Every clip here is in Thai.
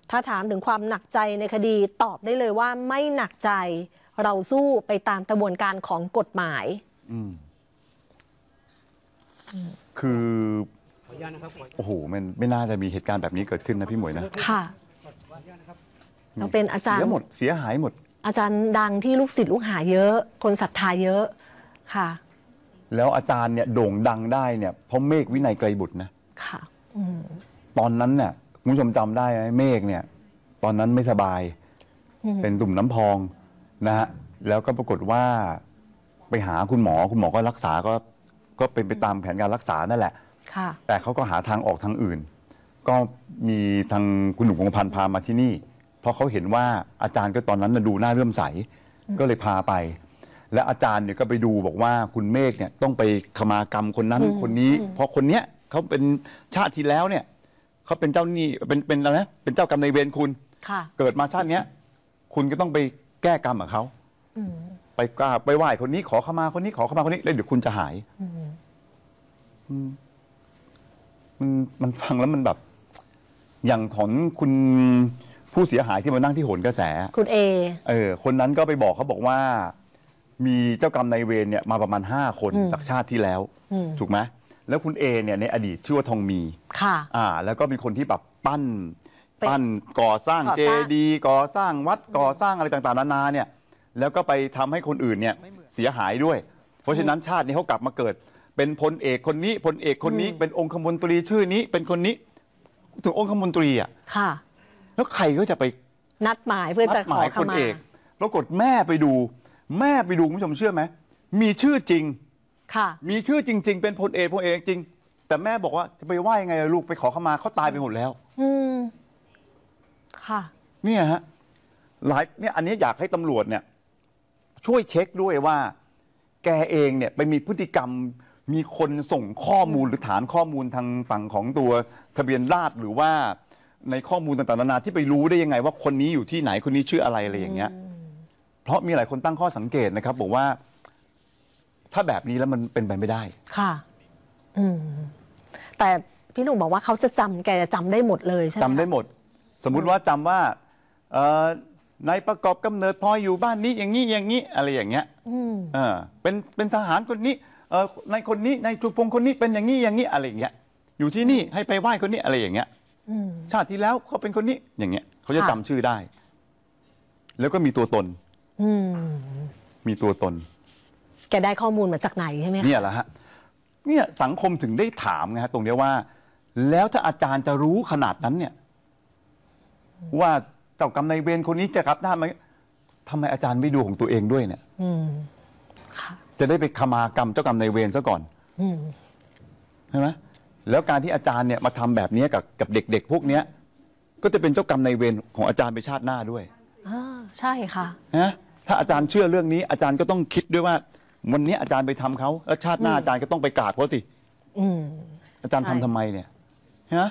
ถ้าถามถึงความหนักใจในคดีตอบได้เลยว่าไม่หนักใจเราสู้ไปตามกระบวนการของกฎหมายคือโอ้โหมันไม่น่าจะมีเหตุการณ์แบบนี้เกิดขึ้นนะพี่หมวยนะค่ะเราเป็นอาจารย์เสียหายหมดอาจารย์ดังที่ลูกศิษย์ลูกหาเยอะคนศรัทธาเยอะค่ะแล้วอาจารย์เนี่ยโด่งดังได้เนี่ยเพราะเมฆวินัยไกรบุตรนะค่ะตอนนั้นเนี่ยคุณผู้ชมจำได้ไหมเมฆเนี่ยตอนนั้นไม่สบายเป็นตุ่มน้ำพองนะฮะแล้วก็ปรากฏว่าไปหาคุณหมอก็รักษาก็เป็นไปตามแผนการรักษานั่นแหละแต่เขาก็หาทางออกทางอื่นก็มีทางคุณหนุ่มคงพันธ์พามาที่นี่เพราะเขาเห็นว่าอาจารย์ก็ตอนนั้นดูน่าเลื่อมใสก็เลยพาไปและอาจารย์เนี่ยก็ไปดูบอกว่าคุณเมฆเนี่ยต้องไปขมากรรมคนนั้นคนนี้เพราะคนเนี้ยเขาเป็นชาติที่แล้วเนี่ยเขาเป็นเจ้าหนี้เป็นอะไรนะเป็นเจ้ากรรมนายเวรคุณเกิดมาชาติเนี้ยคุณก็ต้องไปแก้กรรมกับเขาไปกราบไปไหว้คนนี้ขอขมาคนนี้ขอขมาคนนี้แล้วเดี๋ยวคุณจะหายมันฟังแล้วมันแบบอย่างของคุณผู้เสียหายที่มานั่งที่โหนกระแสคุณคนนั้นก็ไปบอกเขาบอกว่ามีเจ้ากรรมนายเวรเนี่ยมาประมาณ5 คนจากชาติที่แล้วถูกไหมแล้วคุณเนี่ยในอดีตชื่อว่าทองมีแล้วก็เป็นคนที่แบบปั้นก่อสร้างเจดีย์ก่อสร้างวัดก่อสร้างอะไรต่างๆนานาเนี่ยแล้วก็ไปทำให้คนอื่นเนี่ยเสียหายด้วยเพราะฉะนั้นชาตินี้เขากลับมาเกิดเป็นพลเอกคนนี้พลเอกคนนี้เป็นองคมนตรีชื่อนี้เป็นคนนี้ถึงองคมนตรีแล้วใครก็จะไปนัดหมายเพื่อจะขอขมาปรากฏแม่ไปดูคุณผู้ชมเชื่อไหมมีชื่อจริงมีชื่อจริงๆเป็นพลเอกจริงแต่แม่บอกว่าจะไปไหว้ยังไงลูกไปขอขมาเขาตายไปหมดแล้วเนี่ยฮะเนี่ยอันนี้อยากให้ตำรวจเนี่ยช่วยเช็คด้วยว่าแกเองเนี่ยไปมีพฤติกรรมมีคนส่งข้อมูลหรือฐานข้อมูลทางฝั่งของตัวทะเบียนราษฎร์หรือว่าในข้อมูลต่างๆนานาที่ไปรู้ได้ยังไงว่าคนนี้อยู่ที่ไหนคนนี้ชื่ออะไรอย่างเงี้ยเพราะมีหลายคนตั้งข้อสังเกตนะครับบอกว่าถ้าแบบนี้แล้วมันเป็นไปไม่ได้ค่ะแต่พี่หนุ่มบอกว่าเขาจะแกจะจำได้หมดเลยใช่ไหมจำได้หมดสมมุติว่าจำว่าในประกอบกำเนิดพออยู่บ้านนี้อย่างนี้อะไรอย่างเงี้ยเป็นทหารคนนี้ในคนนี้ในจุพงคนนี้เป็นอย่างนี้อะไรอย่างเงี้ยอยู่ที่นี่ให้ไปไหว้คนนี้อะไรอย่างเงี้ยชาติที่แล้วเขาเป็นคนนี้อย่างเงี้ยเขาจะจำชื่อได้แล้วก็มีตัวตนมีตัวตนแกได้ข้อมูลมาจากไหนใช่ไหมเนี่ยแหละฮะเนี่ยสังคมถึงได้ถามไงฮะตรงนี้ว่าแล้วถ้าอาจารย์จะรู้ขนาดนั้นเนี่ยว่าเจ้ากรรมนายเวรคนนี้จะกลับด้านไหมทำไมอาจารย์ไม่ดูของตัวเองด้วยเนี่ยจะได้ไปขมากรรมเจ้ากรรมนายเวรซะก่อนใช่ไหมแล้วการที่อาจารย์เนี่ยมาทำแบบนี้กับเด็กๆพวกเนี้ยก็จะเป็นเจ้ากรรมนายเวรของอาจารย์ไปชาติหน้าด้วยใช่ค่ะนะถ้าอาจารย์เชื่อเรื่องนี้อาจารย์ก็ต้องคิดด้วยว่าวันนี้อาจารย์ไปทำเขาแล้วชาติหน้าอาจารย์ก็ต้องไปกราบเขาสิอาจารย์ทำไมเนี่ยฮะ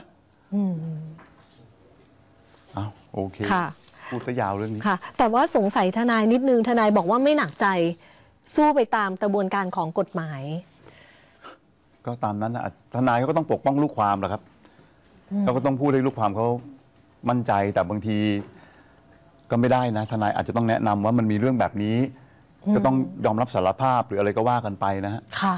อ้าวโอเคพูดซะยาวเรื่องนี้ค่ะแต่ว่าสงสัยทนายนิดนึงทนายบอกว่าไม่หนักใจสู้ไปตามกระบวนการของกฎหมายก็ตามนั้นนะทนายเขาก็ต้องปกป้องลูกความแหละครับเขาก็ต้องพูดให้ลูกความเขามั่นใจแต่บางทีก็ไม่ได้นะทนายอาจจะต้องแนะนำว่ามันมีเรื่องแบบนี้ก็ต้องยอมรับสารภาพหรืออะไรก็ว่ากันไปนะฮะค่ะ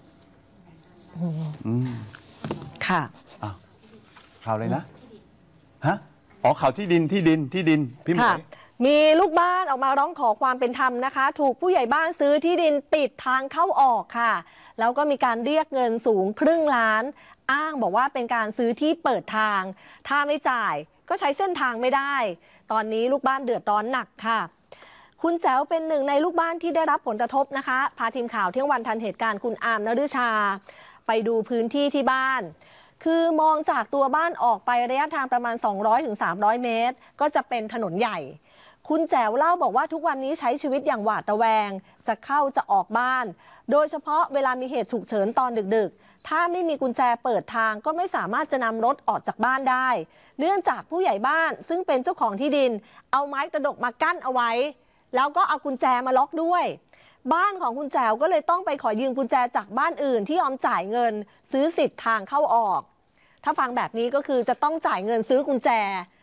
ค่ะข่าวอะไรนะฮะข่าวที่ดินพี่หมวยมีลูกบ้านออกมาร้องขอความเป็นธรรมนะคะถูกผู้ใหญ่บ้านซื้อที่ดินปิดทางเข้าออกค่ะแล้วก็มีการเรียกเงินสูงครึ่งล้านอ้างบอกว่าเป็นการซื้อที่เปิดทางถ้าไม่จ่ายก็ใช้เส้นทางไม่ได้ตอนนี้ลูกบ้านเดือดร้อนหนักค่ะคุณแจ๋วเป็นหนึ่งในลูกบ้านที่ได้รับผลกระทบนะคะพาทีมข่าวเที่ยงวันทันเหตุการณ์คุณอามนฤชาไปดูพื้นที่ที่บ้านคือมองจากตัวบ้านออกไประยะทางประมาณ 200-300 เมตรก็จะเป็นถนนใหญ่คุณแจ๋วเล่าบอกว่าทุกวันนี้ใช้ชีวิตอย่างหวาดระแวงจะเข้าจะออกบ้านโดยเฉพาะเวลามีเหตุฉุกเฉินตอนดึกๆถ้าไม่มีกุญแจเปิดทางก็ไม่สามารถจะนำรถออกจากบ้านได้เนื่องจากผู้ใหญ่บ้านซึ่งเป็นเจ้าของที่ดินเอาไม้กระดกมากั้นเอาไว้แล้วก็เอากุญแจมาล็อกด้วยบ้านของคุณแจ๋วก็เลยต้องไปขอยืมกุญแจจากบ้านอื่นที่ยอมจ่ายเงินซื้อสิทธิ์ทางเข้าออกถ้าฟังแบบนี้ก็คือจะต้องจ่ายเงินซื้อกุญแจ